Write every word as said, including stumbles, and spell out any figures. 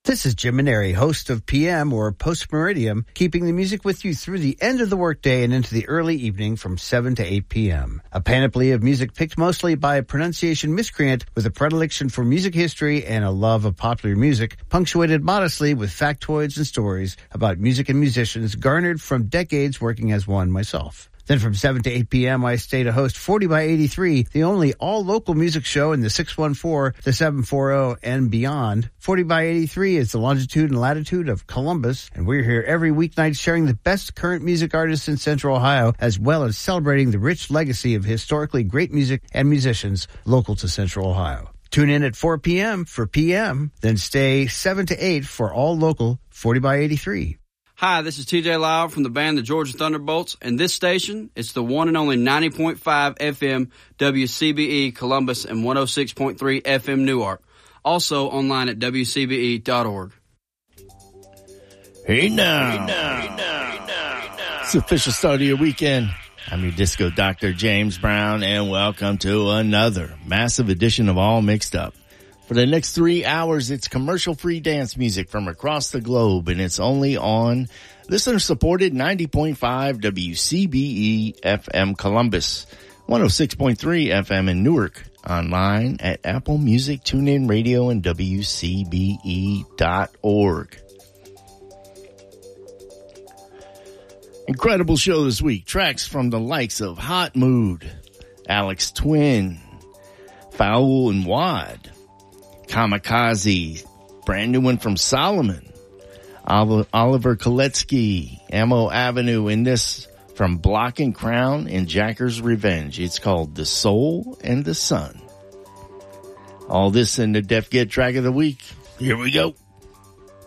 This is Jim Maneri, host of P M or Post Meridium, keeping the music with you through the end of the workday and into the early evening from seven to eight p.m. A panoply of music picked mostly by a pronunciation miscreant with a predilection for music history and a love of popular music, punctuated modestly with factoids and stories about music and musicians garnered from decades working as one myself. Then from seven to eight p.m., I stay to host forty by eighty-three, the only all-local music show in the six one four, the seven forty, and beyond. forty by eighty-three is the longitude and latitude of Columbus, and we're here every weeknight sharing the best current music artists in Central Ohio, as well as celebrating the rich legacy of historically great music and musicians local to Central Ohio. Tune in at four p.m. for P M, then stay seven to eight for all local forty by eighty-three. Hi, this is T J Lyle from the band the Georgia Thunderbolts, and this station, it's the one and only ninety point five F M W C B E Columbus and one oh six point three F M Newark. Also online at W C B E dot org. Hey now. Hey now. Hey now. Hey now. It's the official start of your weekend. I'm your disco doctor, James Brown, and welcome to another massive edition of All Mixed Up. For the next three hours, it's commercial-free dance music from across the globe, and it's only on listener-supported ninety point five W C B E F M Columbus, one oh six point three F M in Newark, online at Apple Music, TuneIn Radio, and W C B E dot org. Incredible show this week. Tracks from the likes of Hot Mood, Alex Twin, Fowl and Wad, Kamikaze, brand new one from Solomon, Oliver Koletsky, Ammo Avenue, and this from Block and Crown and Jacker's Revenge. It's called The Soul and the Sun. All this in the Def Get track of the week. Here we go.